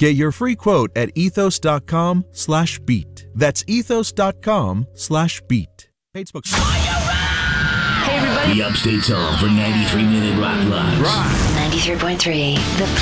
Get your free quote at ethos.com/beat. That's ethos.com/beat. Paid spokesman. Hey, everybody. The Upstate's home for 93 Minute Rock Lives. 93.3, The